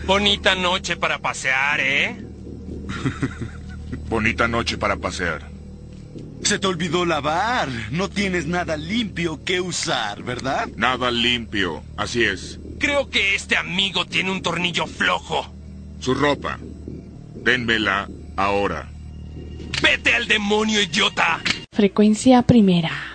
Bonita noche para pasear, ¿eh? Bonita noche para pasear. Se te olvidó lavar. No tienes nada limpio que usar, ¿verdad? Nada limpio, así es. Creo que este amigo tiene un tornillo flojo. Su ropa. Dénmela ahora. ¡Vete al demonio, idiota! Frecuencia primera.